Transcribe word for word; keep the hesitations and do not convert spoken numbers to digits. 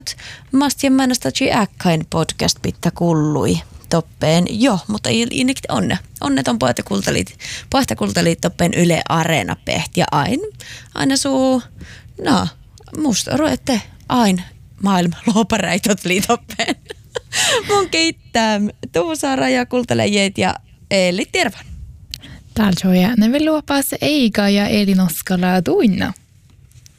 Mast jämmänästäci äkkäin podcast pitää kullui toppeen. Jo, mutta innikti onne. Onneton pohtakultalit, pohtakultalit toppeen Yle Areena peht ja ain. Aina suu, no, musta roette ain maailman looparäitot liitoppeen. Mun kiittää Tuusaara ja kultalejeet ja Eli Tervan. Täällä on jäänyt luopas Eikä ja Elin Oskala Tuinna.